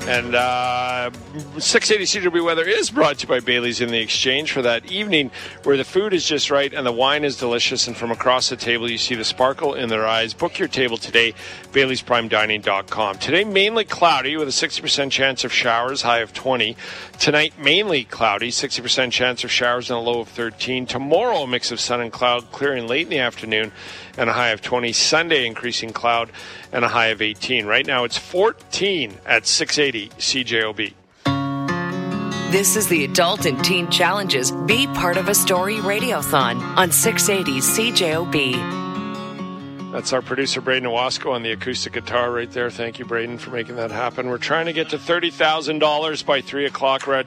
And 680 CW weather is brought to you by Bailey's in the Exchange for that evening where the food is just right and the wine is delicious, and from across the table you see the sparkle in their eyes. Book your table today, Bailey'sPrimeDining.com. Today mainly cloudy with a 60% chance of showers, high of 20. Tonight mainly cloudy, 60% chance of showers and a low of 13. Tomorrow a mix of sun and cloud, clearing late in the afternoon and a high of 20. Sunday increasing cloud and a high of 18. Right now it's 14 at 680 CJOB. This is the Adult and Teen Challenges Be Part of a Story Radiothon on 680 CJOB. That's our producer, Braden Owasco, on the acoustic guitar right there. Thank you, Braden, for making that happen. We're trying to get to $30,000 by 3 o'clock. We're at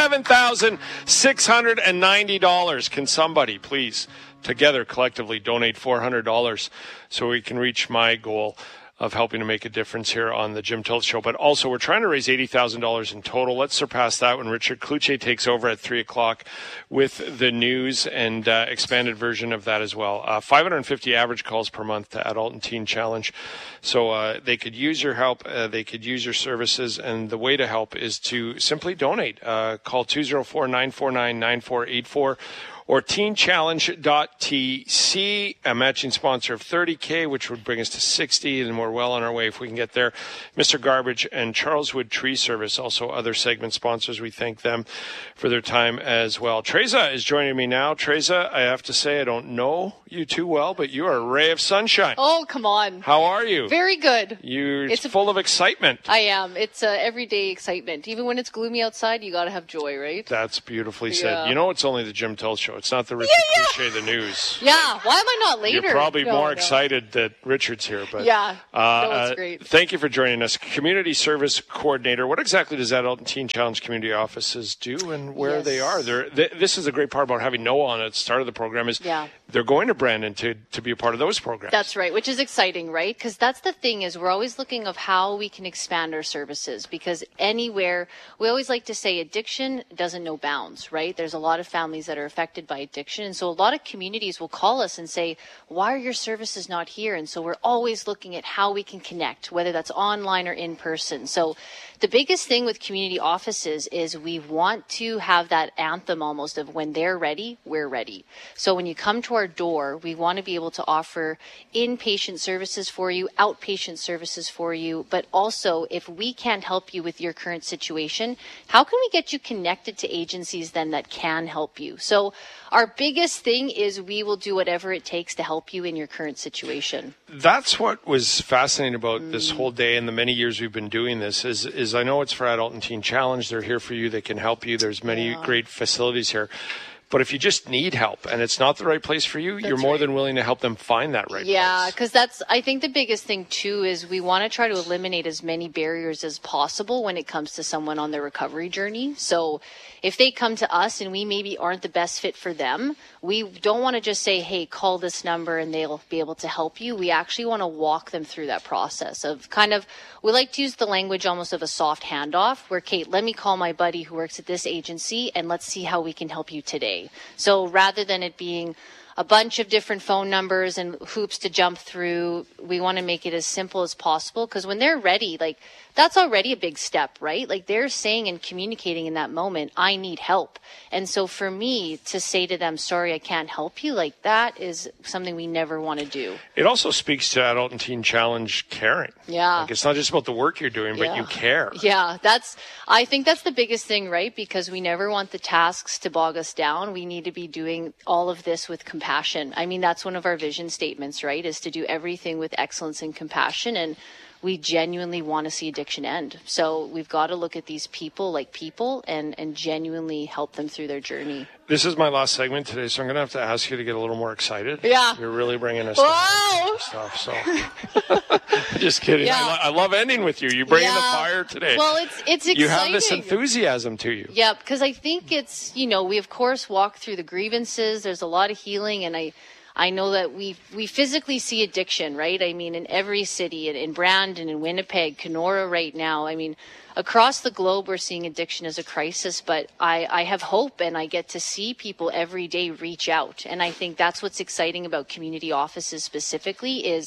$27,690. Can somebody, please, together, collectively, donate $400 so we can reach my goal of helping to make a difference here on the Jim Tilt Show. But also, we're trying to raise $80,000 in total. Let's surpass that when Richard Cloutier takes over at 3 o'clock with the news and expanded version of that as well. 550 average calls per month to Adult and Teen Challenge. So they could use your help. They could use your services. And the way to help is to simply donate. Call 204-949-9484. or teenchallenge.tc, a matching sponsor of $30K, which would bring us to $60, and we're well on our way if we can get there. Mr. Garbage and Charleswood Tree Service, also other segment sponsors. We thank them for their time as well. Treza is joining me now. Treza, I have to say I don't know you too well, but you are a ray of sunshine. Oh, come on. How are you? Very good. You're full of excitement. I am. It's everyday excitement. Even when it's gloomy outside, you got to have joy, right? That's beautifully said. You know, it's only the Jim Tilt Show. It's not the Richard Cloutier, the news. Yeah, why am I not later? You're probably more excited that Richard's here. But no, it's great. Thank you for joining us. Community Service Coordinator. What exactly does Adult and Teen Challenge Community Offices do and where they are? This is a great part about having Noah on at the start of the program is they're going to Brandon to be a part of those programs. That's right, which is exciting, right? Because that's the thing is we're always looking of how we can expand our services because anywhere, we always like to say addiction doesn't know bounds, right? There's a lot of families that are affected by addiction. And so a lot of communities will call us and say, why are your services not here? And so we're always looking at how we can connect, whether that's online or in person. So the biggest thing with community offices is we want to have that anthem almost of when they're ready, we're ready. So when you come to our door, we want to be able to offer inpatient services for you, outpatient services for you, but also if we can't help you with your current situation, how can we get you connected to agencies then that can help you? So our biggest thing is we will do whatever it takes to help you in your current situation. That's what was fascinating about this whole day and the many years we've been doing this is I know it's for Adult and Teen Challenge. They're here for you. They can help you. There's many great facilities here. But if you just need help and it's not the right place for you, you're more than willing to help them find that right place. Yeah, because I think the biggest thing too is we want to try to eliminate as many barriers as possible when it comes to someone on their recovery journey. So if they come to us and we maybe aren't the best fit for them, we don't want to just say, hey, call this number and they'll be able to help you. We actually want to walk them through that process of we like to use the language almost of a soft handoff where, Kate, let me call my buddy who works at this agency and let's see how we can help you today. So rather than it being a bunch of different phone numbers and hoops to jump through, we want to make it as simple as possible because when they're ready, that's already a big step, right? They're saying and communicating in that moment, I need help. And so for me to say to them, sorry, I can't help you, that is something we never want to do. It also speaks to Adult and Teen Challenge caring. Yeah. It's not just about the work you're doing, but you care. Yeah, I think that's the biggest thing, right? Because we never want the tasks to bog us down. We need to be doing all of this with compassion. I mean, that's one of our vision statements, right? Is to do everything with excellence and compassion. And we genuinely want to see addiction end. So we've got to look at these people like people and genuinely help them through their journey. This is my last segment today, so I'm going to have to ask you to get a little more excited. Yeah. You're really bringing us stuff. So just kidding. Yeah. I love ending with you. You bring in the fire today. Well, it's exciting. You have this enthusiasm to you. Yeah, because I think it's, we of course walk through the grievances. There's a lot of healing, and I know that we physically see addiction, right? I mean, in every city, in Brandon, in Winnipeg, Kenora right now. I mean, across the globe, we're seeing addiction as a crisis, but I have hope and I get to see people every day reach out. And I think that's what's exciting about community offices specifically is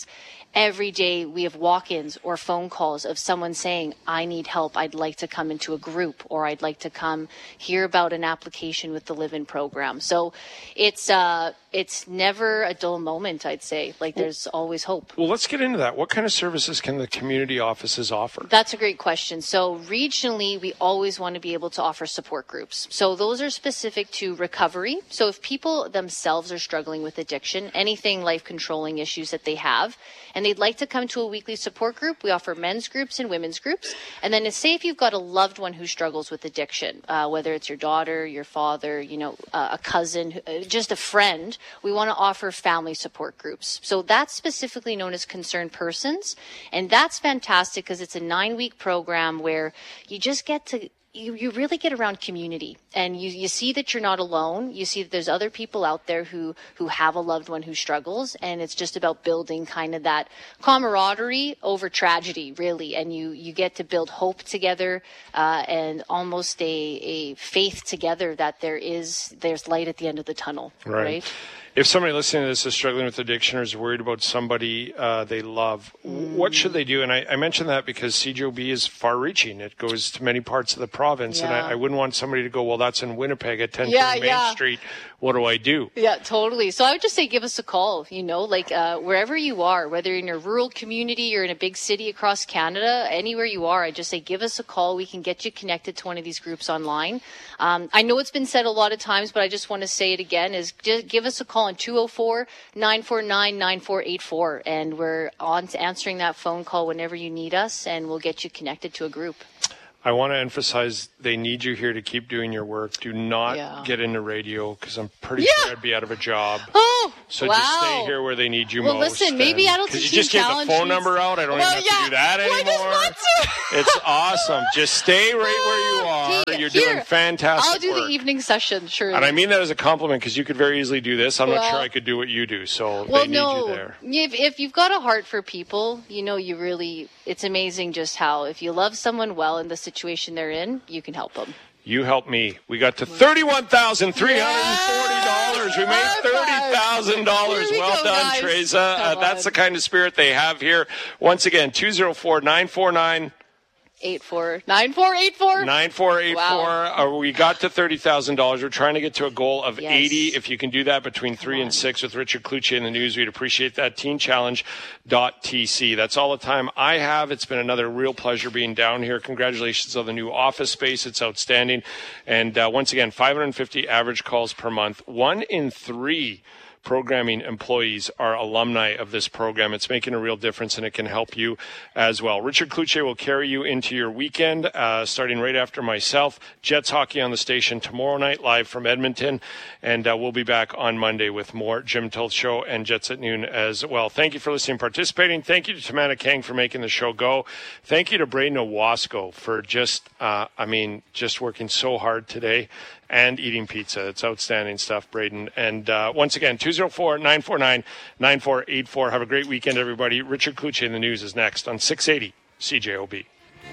every day we have walk-ins or phone calls of someone saying, I need help. I'd like to come into a group, or I'd like to come hear about an application with the Live-In program. So it's never a dull moment, I'd say. Like, there's always hope. Well, let's get into that. What kind of services can the community offices offer? That's a great question. So regionally, we always want to be able to offer support groups. So those are specific to recovery. So if people themselves are struggling with addiction, anything life-controlling issues that they have, and they'd like to come to a weekly support group, we offer men's groups and women's groups. And then say if you've got a loved one who struggles with addiction, whether it's your daughter, your father, a cousin, just a friend, we want to offer family support groups. So that's specifically known as concerned persons. And that's fantastic because it's a 9-week program where you just get to you really get around community, and you see that you're not alone. You see that there's other people out there who have a loved one who struggles, and it's just about building kind of that camaraderie over tragedy, really. And you get to build hope together, and almost a faith together that there's light at the end of the tunnel, right? If somebody listening to this is struggling with addiction or is worried about somebody they love, what should they do? And I mention that because CJOB is far-reaching. It goes to many parts of the province, and I wouldn't want somebody to go, well, that's in Winnipeg at 1020 Main Street. What do I do? Yeah, totally. So I would just say give us a call, wherever you are, whether you're in a rural community or in a big city across Canada, anywhere you are, I just say give us a call. We can get you connected to one of these groups online. I know it's been said a lot of times, but I just want to say it again, is just give us a call on 204-949-9484, and we're on to answering that phone call whenever you need us, and we'll get you connected to a group. I want to emphasize they need you here to keep doing your work. Do not get into radio, because I'm pretty sure I'd be out of a job. So just stay here where they need you most. Well, listen, maybe Adults and Teen Challenge. Because you just gave the phone number out. I don't even have to do that anymore. It's awesome. Just stay right where you are. You're doing fantastic I'll do work. The evening session, sure. And I mean that as a compliment, because you could very easily do this. I'm not sure I could do what you do, so they need you there. If you've got a heart for people, it's amazing just how, if you love someone well in the situation they're in, you can help them. You helped me. We got to $31,340. We made $30,000. Well done, Teresa. That's the kind of spirit they have here. Once again, 204-949. 9484. Wow. We got to $30,000. We're trying to get to a goal of 80. If you can do that between 3 and 6 with Richard Cloutier in the news, we'd appreciate that. teenchallenge.tc. That's all the time I have. It's been another real pleasure being down here. Congratulations on the new office space. It's outstanding. And once again, 550 average calls per month. 1 in 3 programming employees are alumni of this program. It's making a real difference, and it can help you as well. Richard Cloutier will carry you into your weekend, starting right after myself. Jets hockey on the station tomorrow night, live from Edmonton, and we'll be back on Monday with more Jim Toth Show and Jets at Noon as well. Thank you for listening and participating. Thank you to Tamana Kang for making the show go. Thank you to Braden Owasco for just working so hard today and eating pizza. It's outstanding stuff, Braden. And once again, 204-949-9484. Have a great weekend, everybody. Richard Cloutier in the news is next on 680 CJOB.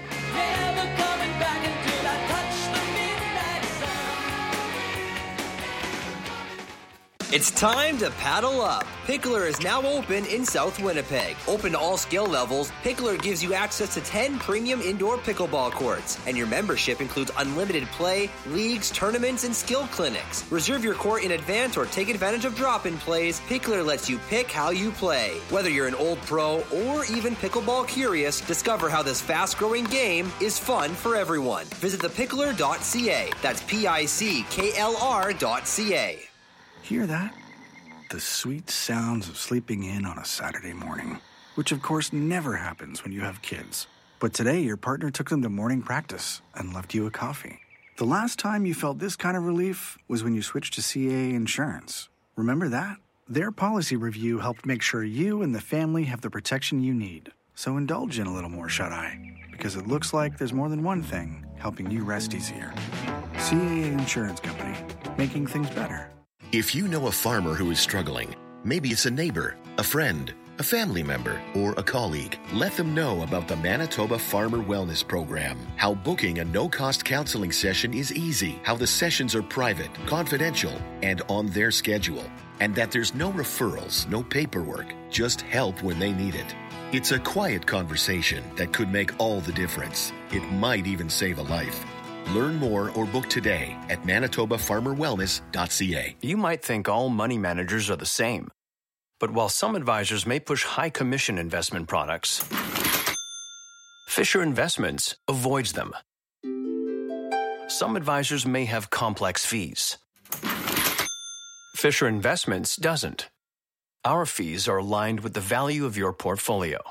It's time to paddle up. Pickler is now open in South Winnipeg. Open to all skill levels, Pickler gives you access to 10 premium indoor pickleball courts. And your membership includes unlimited play, leagues, tournaments, and skill clinics. Reserve your court in advance or take advantage of drop-in plays. Pickler lets you pick how you play. Whether you're an old pro or even pickleball curious, discover how this fast-growing game is fun for everyone. Visit thepickler.ca. That's PICKLR.ca. Hear that? The sweet sounds of sleeping in on a Saturday morning, which of course never happens when you have kids. But today your partner took them to morning practice and left you a coffee. The last time you felt this kind of relief was when you switched to CAA Insurance. Remember that? Their policy review helped make sure you and the family have the protection you need. So indulge in a little more shut-eye, because it looks like there's more than one thing helping you rest easier. CAA Insurance Company, making things better. If you know a farmer who is struggling, maybe it's a neighbor, a friend, a family member, or a colleague, let them know about the Manitoba Farmer Wellness Program. How booking a no-cost counseling session is easy, how the sessions are private, confidential, and on their schedule, and that there's no referrals, no paperwork, just help when they need it. It's a quiet conversation that could make all the difference. It might even save a life. Learn more or book today at manitobafarmerwellness.ca. You might think all money managers are the same. But while some advisors may push high commission investment products, Fisher Investments avoids them. Some advisors may have complex fees. Fisher Investments doesn't. Our fees are aligned with the value of your portfolio.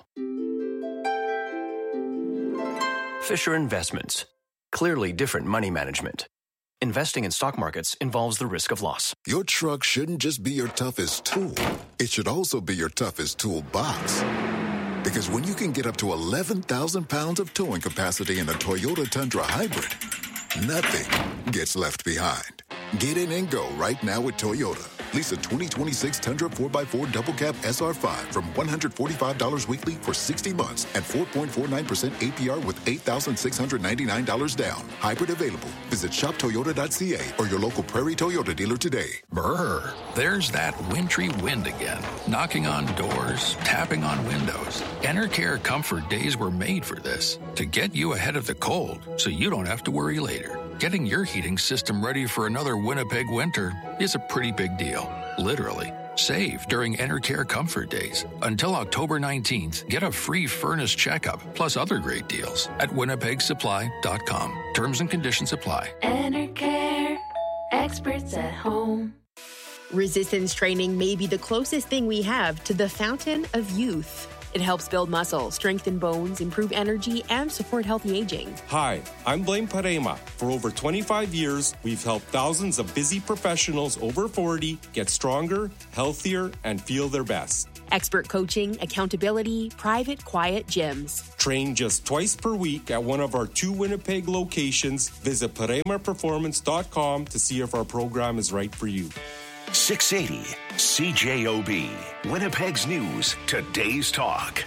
Fisher Investments. Clearly different money management. Investing in stock markets involves the risk of loss. Your truck shouldn't just be your toughest tool. It should also be your toughest toolbox. Because when you can get up to 11,000 pounds of towing capacity in a Toyota Tundra Hybrid, nothing gets left behind. Get in and go right now with Toyota. Lease a 2026 Tundra 4x4 Double Cab SR5 from $145 weekly for 60 months at 4.49% APR with $8,699 down. Hybrid available. Visit shoptoyota.ca or your local Prairie Toyota dealer today. Brr, there's that wintry wind again. Knocking on doors, tapping on windows. Enercare Comfort Days were made for this, to get you ahead of the cold so you don't have to worry later. Getting your heating system ready for another Winnipeg winter is a pretty big deal, literally. Save during Enercare Comfort Days. Until October 19th, get a free furnace checkup, plus other great deals at winnipegsupply.com. Terms and conditions apply. Enercare, experts at home. Resistance training may be the closest thing we have to the fountain of youth. It helps build muscle, strengthen bones, improve energy, and support healthy aging. Hi, I'm Blaine Parema. For over 25 years, we've helped thousands of busy professionals over 40 get stronger, healthier, and feel their best. Expert coaching, accountability, private, quiet gyms. Train just twice per week at one of our 2 Winnipeg locations. Visit ParemaPerformance.com to see if our program is right for you. 680 CJOB, Winnipeg's News, Today's Talk.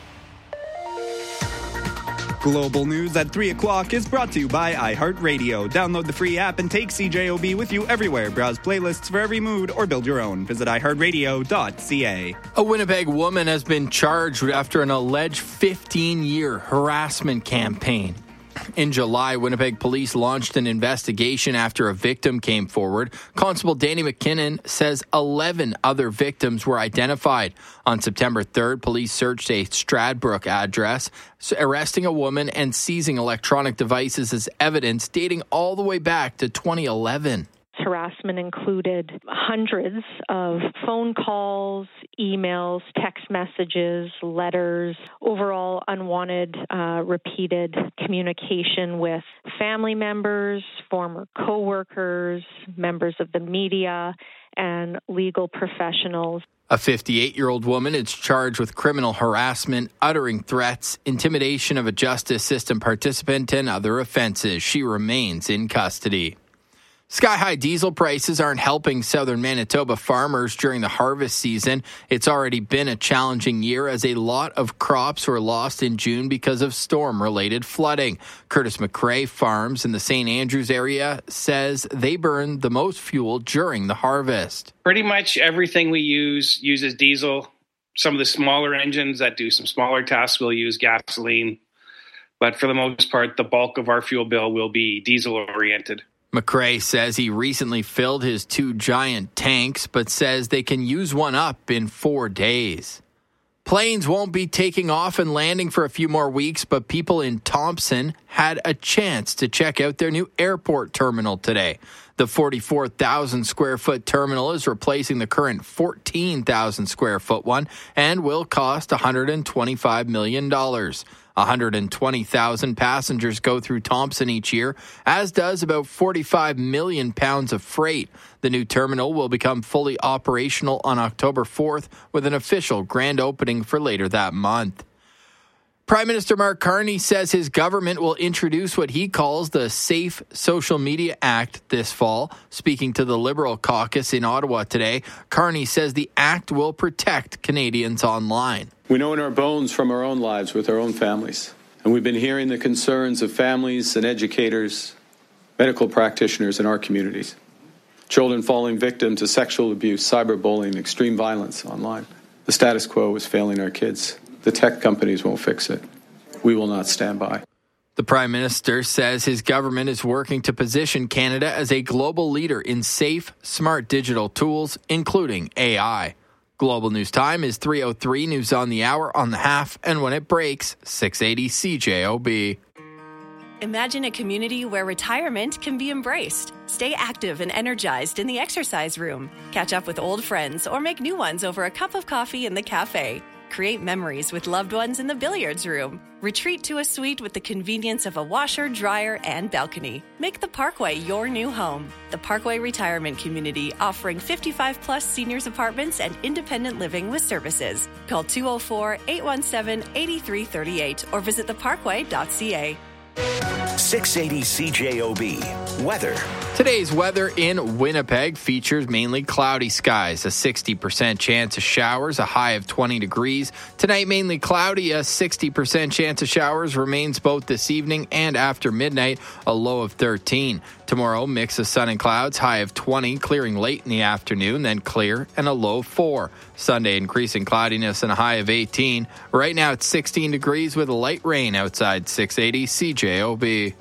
Global News at 3 o'clock is brought to you by iHeartRadio. Download the free app and take CJOB with you everywhere. Browse playlists for every mood or build your own. Visit iHeartRadio.ca. A Winnipeg woman has been charged after an alleged 15-year harassment campaign. In July, Winnipeg police launched an investigation after a victim came forward. Constable Danny McKinnon says 11 other victims were identified. On September 3rd, police searched a Stradbrook address, arresting a woman and seizing electronic devices as evidence dating all the way back to 2011. Harassment included hundreds of phone calls, emails, text messages, letters, overall unwanted, repeated communication with family members, former coworkers, members of the media, and legal professionals. A 58-year-old woman is charged with criminal harassment, uttering threats, intimidation of a justice system participant, and other offenses. She remains in custody. Sky-high diesel prices aren't helping southern Manitoba farmers during the harvest season. It's already been a challenging year as a lot of crops were lost in June because of storm-related flooding. Curtis McRae Farms in the St. Andrews area says they burn the most fuel during the harvest. Pretty much everything we uses diesel. Some of the smaller engines that do some smaller tasks will use gasoline. But for the most part, the bulk of our fuel bill will be diesel-oriented. McRae says he recently filled his 2 giant tanks, but says they can use one up in 4 days. Planes won't be taking off and landing for a few more weeks, but people in Thompson had a chance to check out their new airport terminal today. The 44,000 square foot terminal is replacing the current 14,000 square foot one and will cost $125 million. 120,000 passengers go through Thompson each year, as does about 45 million pounds of freight. The new terminal will become fully operational on October 4th with an official grand opening for later that month. Prime Minister Mark Carney says his government will introduce what he calls the Safe Social Media Act this fall. Speaking to the Liberal caucus in Ottawa today, Carney says the act will protect Canadians online. We know in our bones from our own lives with our own families, and we've been hearing the concerns of families and educators, medical practitioners in our communities. Children falling victim to sexual abuse, cyberbullying, extreme violence online. The status quo is failing our kids. The tech companies won't fix it. We will not stand by. The Prime Minister says his government is working to position Canada as a global leader in safe, smart digital tools, including AI. Global News Time is 3:03, news on the hour, on the half, and when it breaks, 680 CJOB. Imagine a community where retirement can be embraced. Stay active and energized in the exercise room. Catch up with old friends or make new ones over a cup of coffee in the cafe. Create memories with loved ones in the billiards room. Retreat to a suite with the convenience of a washer, dryer, and balcony. Make the Parkway your new home. The Parkway Retirement Community, offering 55-plus seniors apartments and independent living with services. Call 204-817-8338 or visit theparkway.ca. 680 CJOB. Weather. Today's weather in Winnipeg features mainly cloudy skies, a 60% chance of showers, a high of 20 degrees. Tonight, mainly cloudy, a 60% chance of showers remains both this evening and after midnight, a low of 13. Tomorrow, mix of sun and clouds, high of 20, clearing late in the afternoon, then clear and a low of 4. Sunday, increasing cloudiness and a high of 18. Right now, it's 16 degrees with a light rain outside. 680 CJOB.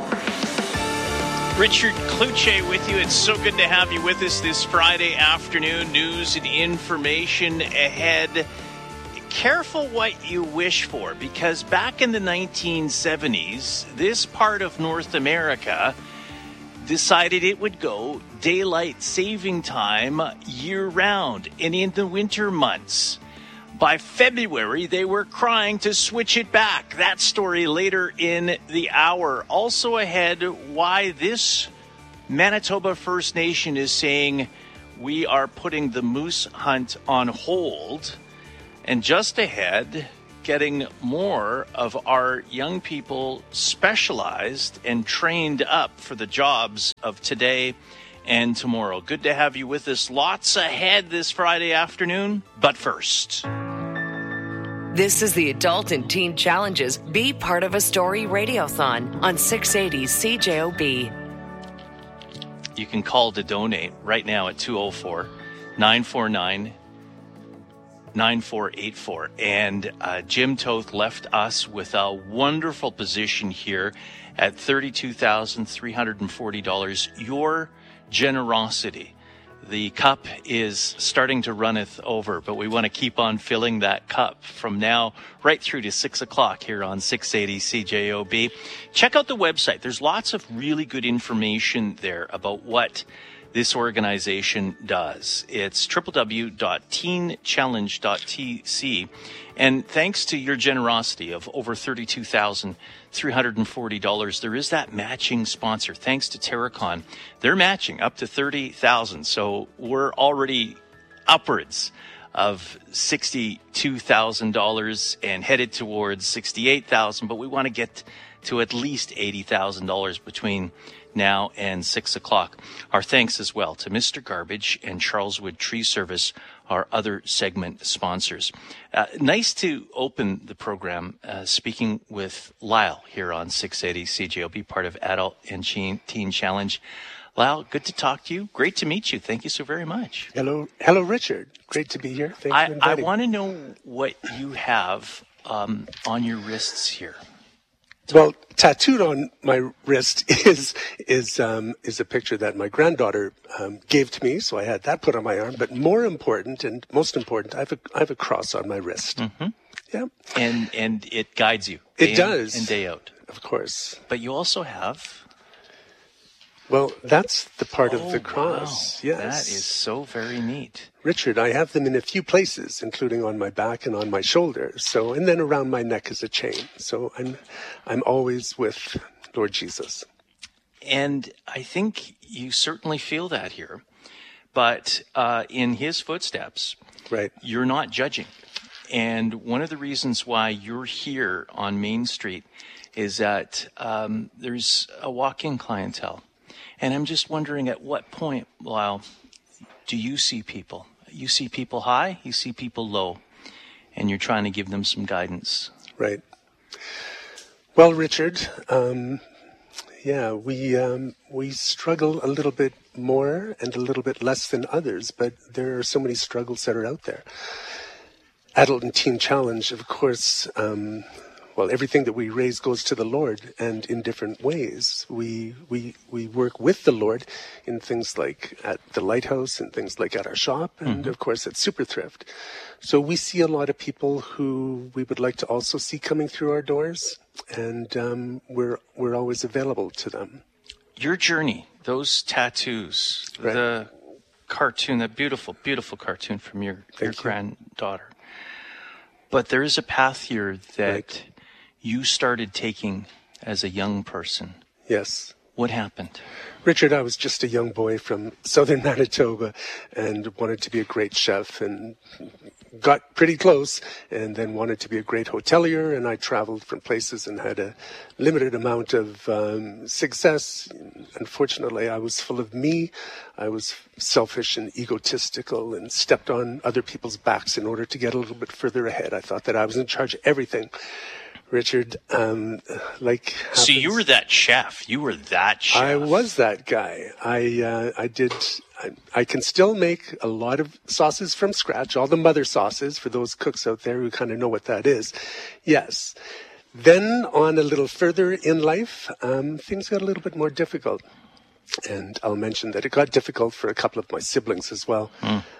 Richard Cloutier with you. It's so good to have you with us this Friday afternoon. News and information ahead. Careful what you wish for, because back in the 1970s, this part of North America decided it would go daylight saving time year-round and in the winter months. By February, they were crying to switch it back. That story later in the hour. Also ahead, why this Manitoba First Nation is saying we are putting the moose hunt on hold. And just ahead, getting more of our young people specialized and trained up for the jobs of today and tomorrow. Good to have you with us. Lots ahead this Friday afternoon. But first, this is the Adult and Teen Challenges Be Part of a Story Radiothon on 680 CJOB. You can call to donate right now at 204-949-9484. And Jim Toth left us with a wonderful position here at $32,340. Your generosity. The cup is starting to runneth over, but we want to keep on filling that cup from now right through to 6 o'clock here on 680 CJOB. Check out the website. There's lots of really good information there about what this organization does. It's www.teenchallenge.tc. And thanks to your generosity of over $32,340, there is that matching sponsor. Thanks to Terracon, they're matching up to $30,000. So we're already upwards of $62,000 and headed towards $68,000. But we want to get to at least $80,000 between now and 6 o'clock. Our thanks as well to Mr. Garbage and Charleswood Tree Service, our other segment sponsors. Nice to open the program speaking with Lyle here on 680 CJOB, part of Adult and Teen Challenge. Lyle, good to talk to you. Great to meet you. Thank you so very much. Hello, Richard. Great to be here. Thank you for inviting me. I want to know what you have on your wrists here. Well, tattooed on my wrist is a picture that my granddaughter gave to me, so I had that put on my arm. But more important and most important, I have a cross on my wrist. Mm-hmm. Yeah, and it guides you. It does, day in and day out, of course. But you also have. Well, that's the part of the cross. Wow. Yes, that is so very neat. Richard, I have them in a few places, including on my back and on my shoulder. So, and then around my neck is a chain. So I'm always with Lord Jesus. And I think you certainly feel that here. But in his footsteps, right, you're not judging. And one of the reasons why you're here on Main Street is that there's a walk-in clientele. And I'm just wondering, at what point, Lyle, do you see people? You see people high, you see people low, and you're trying to give them some guidance. Right. Well, Richard, we struggle a little bit more and a little bit less than others, but there are so many struggles that are out there. Adult and Teen Challenge, of course, everything that we raise goes to the Lord, and in different ways. We work with the Lord in things like at the Lighthouse and things like at our shop, and of course at Super Thrift. So we see a lot of people who we would like to also see coming through our doors, and we're always available to them. Your journey, those tattoos, right. The cartoon, that beautiful, beautiful cartoon from your granddaughter. But there is a path here that you started taking as a young person. Yes. What happened? Richard, I was just a young boy from southern Manitoba and wanted to be a great chef, and got pretty close, and then wanted to be a great hotelier, and I traveled from places and had a limited amount of success. Unfortunately, I was full of me. I was selfish and egotistical and stepped on other people's backs in order to get a little bit further ahead. I thought that I was in charge of everything. Richard, So you were that chef. You were that chef. I was that guy. I can still make a lot of sauces from scratch, all the mother sauces, for those cooks out there who kind of know what that is. Yes. Then on a little further in life, things got a little bit more difficult. And I'll mention that it got difficult for a couple of my siblings as well.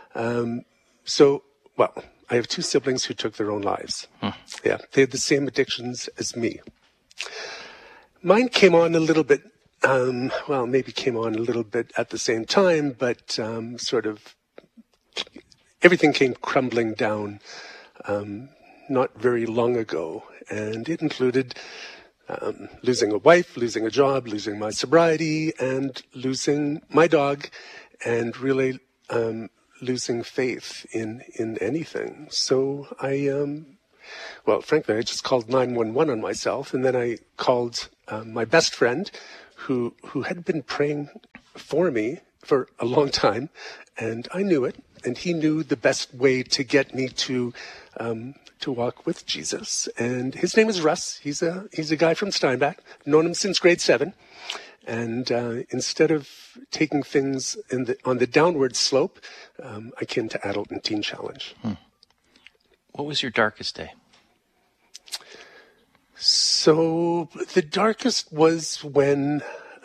I have two siblings who took their own lives. Yeah, they had the same addictions as me. Mine came on a little bit, maybe came on a little bit at the same time, but sort of everything came crumbling down not very long ago. And it included losing a wife, losing a job, losing my sobriety, and losing my dog, and really losing faith in anything. So frankly, I just called 911 on myself, and then I called my best friend who had been praying for me for a long time, and I knew it, and he knew the best way to get me to walk with Jesus. And his name is Russ. He's a guy from Steinbach. Known him since grade 7. And instead of taking things on the downward slope, I came to Adult and Teen Challenge. What was your darkest day? So the darkest was when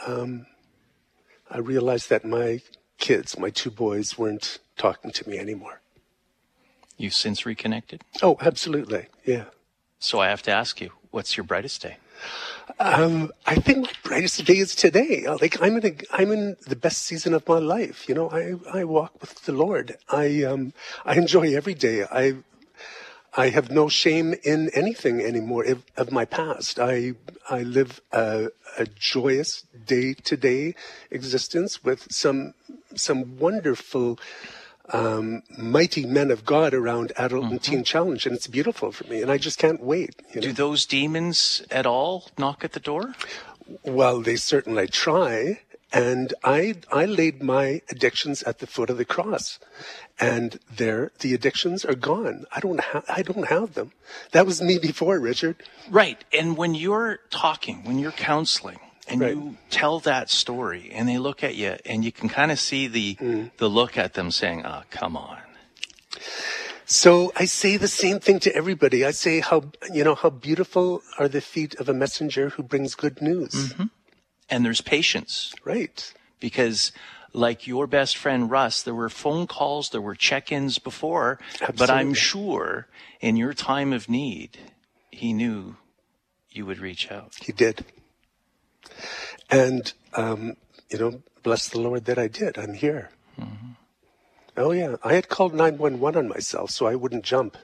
I realized that my kids, my two boys, weren't talking to me anymore. You've since reconnected? Oh, absolutely, yeah. So I have to ask you, what's your brightest day? I think my brightest day is today. I'm in the best season of my life. You know, I walk with the Lord. I enjoy every day. I have no shame in anything anymore of my past. I live a joyous day-to-day existence with some wonderful mighty men of God around Adult and Teen Challenge, and it's beautiful for me, and I just can't wait. Do those demons at all knock at the door? Well, they certainly try, and I laid my addictions at the foot of the cross, and the addictions are gone. I don't have them. That was me before, Richard. Right, and when you're talking, when you're counseling, and you tell that story, and they look at you, and you can kind of see the look at them saying, come on. So I say the same thing to everybody. I say how beautiful are the feet of a messenger who brings good news. Mm-hmm. And there's patience. Right. Because like your best friend, Russ, there were phone calls, there were check-ins before, Absolutely. But I'm sure in your time of need, he knew you would reach out. He did. And, bless the Lord that I did. I'm here. Mm-hmm. Oh, yeah. I had called 911 on myself so I wouldn't jump.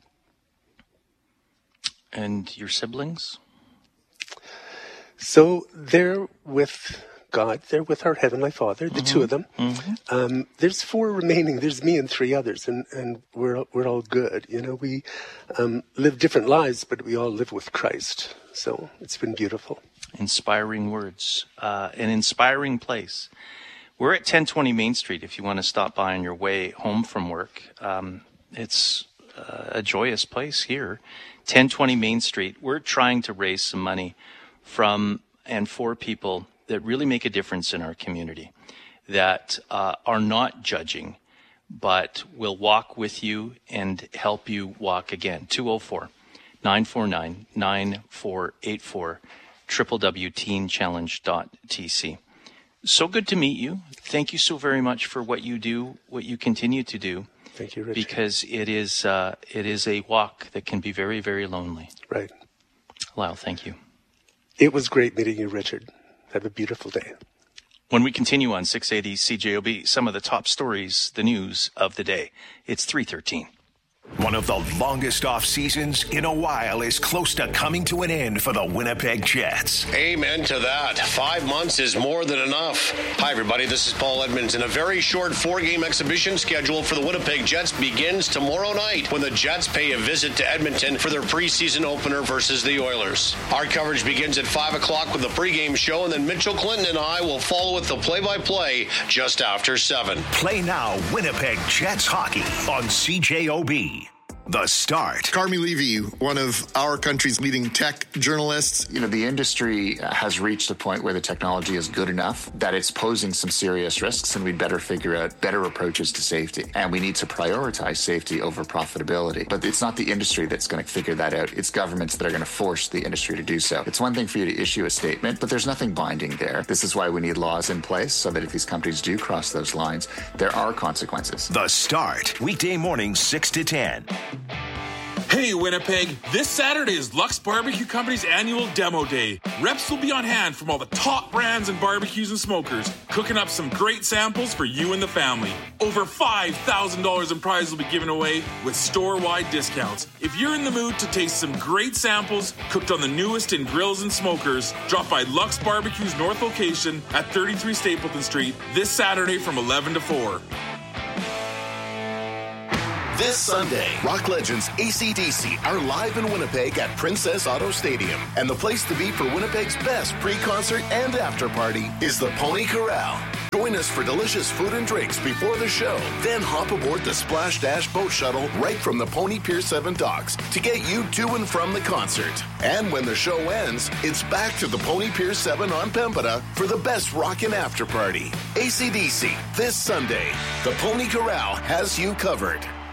And your siblings? So they're with God. They're with our Heavenly Father, the two of them. Mm-hmm. There's 4 remaining. There's me and 3 others, and we're all good. We live different lives, but we all live with Christ. So it's been beautiful. Inspiring words. An inspiring place. We're at 1020 Main Street if you want to stop by on your way home from work. It's a joyous place here. 1020 Main Street. We're trying to raise some money from and for people that really make a difference in our community, that are not judging, but we'll walk with you and help you walk again. 204-949-9484, www.teenchallenge.tc. So good to meet you. Thank you so very much for what you do, what you continue to do. Thank you, Richard. Because it is a walk that can be very, very lonely. Right. Lyle, thank you. It was great meeting you, Richard. Have a beautiful day. When we continue on 680 CJOB, some of the top stories, the news of the day. It's 3:13. One of the longest off seasons in a while is close to coming to an end for the Winnipeg Jets. Amen to that. 5 months is more than enough. Hi, everybody. This is Paul Edmonds. And a very short 4-game exhibition schedule for the Winnipeg Jets begins tomorrow night when the Jets pay a visit to Edmonton for their preseason opener versus the Oilers. Our coverage begins at 5 o'clock with the pregame show, and then Mitchell Clinton and I will follow with the play-by-play just after 7. Play now Winnipeg Jets hockey on CJOB. The Start. Carmi Levy, one of our country's leading tech journalists. You know, the industry has reached a point where the technology is good enough that it's posing some serious risks, and we'd better figure out better approaches to safety. And we need to prioritize safety over profitability. But it's not the industry that's going to figure that out. It's governments that are going to force the industry to do so. It's one thing for you to issue a statement, but there's nothing binding there. This is why we need laws in place so that if these companies do cross those lines, there are consequences. The Start. Weekday mornings 6 to 10. Hey Winnipeg, this Saturday is Lux Barbecue Company's annual demo day. Reps will be on hand from all the top brands and barbecues and smokers, cooking up some great samples for you and the family. Over $5,000 in prizes will be given away with store-wide discounts. If you're in the mood to taste some great samples cooked on the newest in grills and smokers, drop by Lux Barbecue's north location at 33 Stapleton Street this Saturday from 11 to 4. This Sunday, rock legends AC/DC are live in Winnipeg at Princess Auto Stadium. And the place to be for Winnipeg's best pre-concert and after party is the Pony Corral. Join us for delicious food and drinks before the show. Then hop aboard the Splash Dash boat shuttle right from the Pony Pier 7 docks to get you to and from the concert. And when the show ends, it's back to the Pony Pier 7 on Pembina for the best rockin' after party. AC/DC, this Sunday. The Pony Corral has you covered.